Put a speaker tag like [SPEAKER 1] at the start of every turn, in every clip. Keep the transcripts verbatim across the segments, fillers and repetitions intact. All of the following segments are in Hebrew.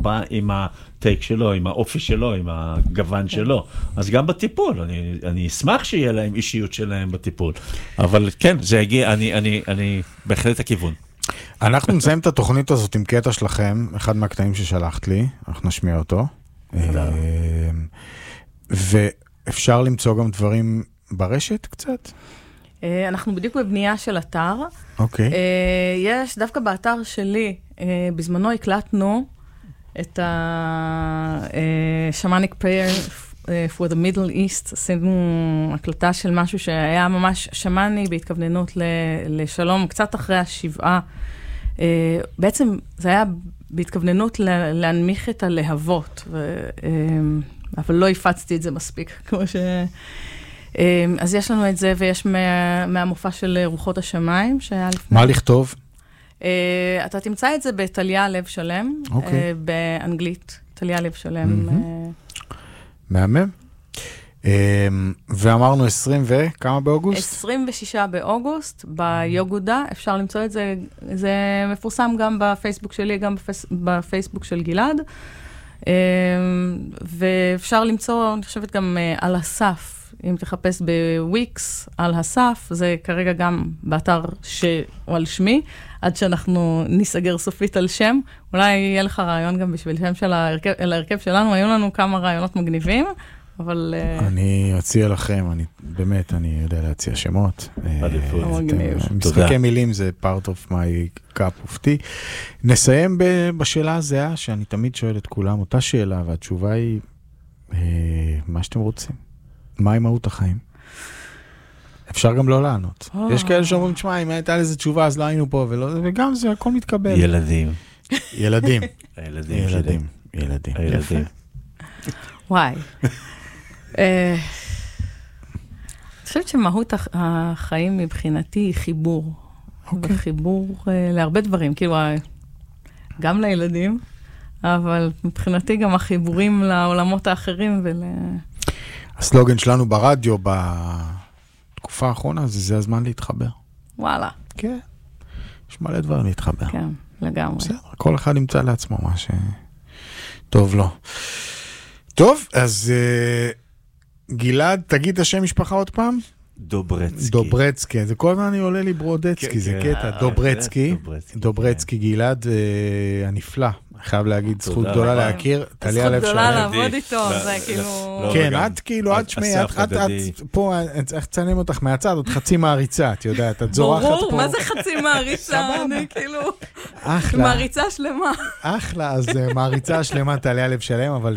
[SPEAKER 1] בא עם הטייק שלו, עם האופי שלו, עם הגוון שלו. אז גם בטיפול, אני, אני אשמח שיהיה להם אישיות שלהם בטיפול. אבל כן, זה הגיע, אני, אני, אני בהחלט הכיוון.
[SPEAKER 2] אנחנו נסיים את התוכנית הזאת עם קטע שלכם, אחד מהקטעים ששלחת לי, אנחנו נשמיע אותו. ואפשר למצוא גם דברים ברשת קצת?
[SPEAKER 3] אנחנו בדיוק בבנייה של אתר.
[SPEAKER 2] אוקיי.
[SPEAKER 3] יש, דווקא באתר שלי, בזמנו הקלטנו את ה-Shamanic Prayer for the Middle East, עשינו הקלטה של משהו שהיה ממש שמאני בהתכווננות לשלום, קצת אחרי השבעה. בעצם זה היה בהתכווננות להנמיך את הלהבות, אבל לא הפצתי את זה מספיק, כמו ש... אז יש לנו את זה, ויש מה, מהמופע של רוחות השמיים, שהיה לפני...
[SPEAKER 2] מה לכתוב?
[SPEAKER 3] אתה תמצא את זה בטליה לב שלם,
[SPEAKER 2] אוקיי.
[SPEAKER 3] באנגלית, טליה לב שלם.
[SPEAKER 2] מהמם. ואמרנו עשרים וכמה באוגוסט?
[SPEAKER 3] עשרים ושישה באוגוסט, ביוגודה, אפשר למצוא את זה, זה מפורסם גם בפייסבוק שלי, גם בפייסבוק של גלעד, ואפשר למצוא, אני חושבת גם על הסף, אם תחפש בוויקס על הסף, זה כרגע גם באתר שהוא על שמי, עד שאנחנו נסגר סופית על שם. אולי יהיה לך רעיון גם בשביל שם של ההרכב, ההרכב שלנו, היו לנו כמה רעיונות מגניבים, אבל...
[SPEAKER 2] אני אציע לכם, אני, באמת, אני יודע להציע שמות.
[SPEAKER 3] מגניב.
[SPEAKER 2] משחקי מילים זה part of my cup of tea. נסיים בשאלה הזהה, שאני תמיד שואל את כולם, אותה שאלה, והתשובה היא, מה שאתם רוצים. מהי מהות החיים? אפשר גם לא לענות. יש כאלה שאומרים, תשמע, אם הייתה לזה תשובה, אז לא היינו פה, וגם זה, הכל מתקבל.
[SPEAKER 1] ילדים.
[SPEAKER 2] ילדים.
[SPEAKER 1] הילדים.
[SPEAKER 2] ילדים. ילדים.
[SPEAKER 1] הילדים.
[SPEAKER 3] וואי. אני חושבת שמהות החיים מבחינתי היא חיבור. וחיבור להרבה דברים, כאילו, גם לילדים, אבל מבחינתי גם החיבורים לעולמות האחרים ול...
[SPEAKER 2] הסלוגן שלנו ברדיו בתקופה האחרונה, זה, זה הזמן להתחבר.
[SPEAKER 3] וואלה.
[SPEAKER 2] כן. יש מלא דברים להתחבר.
[SPEAKER 3] כן, לגמרי.
[SPEAKER 2] בסדר, כל אחד ימצא לעצמו מה שטוב לו. טוב, אז uh, גלעד, תגיד את השם משפחה עוד פעם.
[SPEAKER 1] דוברצקי.
[SPEAKER 2] דוברצקי, זה כל הזמן אני עולה לי ברודצקי, זה קטע. דוברצקי, דוברצקי גלעד הנפלא. חייב להגיד, זכות גדולה להכיר.
[SPEAKER 3] זכות גדולה לעבוד איתו, זה כאילו...
[SPEAKER 2] כן, את כאילו, את שמי, את פה, אני צריך לצלם אותך מהצד, עוד חצי מעריצה, את יודעת, את זורחת פה.
[SPEAKER 3] ברור, מה זה חצי מעריצה? אני כאילו...
[SPEAKER 2] אחלה.
[SPEAKER 3] מעריצה שלמה.
[SPEAKER 2] אחלה, אז מעריצה שלמה תעלה לב שלם, אבל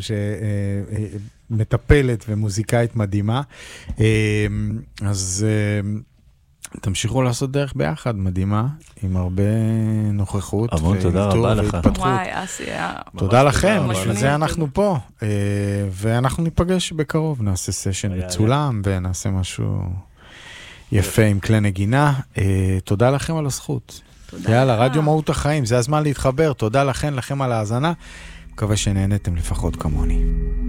[SPEAKER 2] שמטפלת ומוזיקאית מדהימה. אז... תמשיכו לעשות דרך ביחד, מדהימה, עם הרבה נוכחות.
[SPEAKER 1] המון תודה רבה לך.
[SPEAKER 3] וואי, אסיה.
[SPEAKER 2] תודה לכם, בשביל זה אנחנו פה. ואנחנו ניפגש בקרוב, נעשה סשן מצולם, ונעשה משהו יפה עם כלי נגינה. תודה לכם על הזכות. יאללה, רדיו מהות החיים, זה הזמן להתחבר. תודה לכם, לכם על ההאזנה. מקווה שנהנתם לפחות כמוני.